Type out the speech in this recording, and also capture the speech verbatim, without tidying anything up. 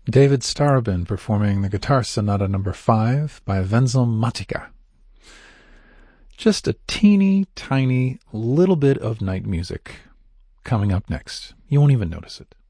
David Starobin performing the Guitar Sonata number five by Wenzel Matica. Just a teeny tiny little bit of night music coming up next. You won't even notice it.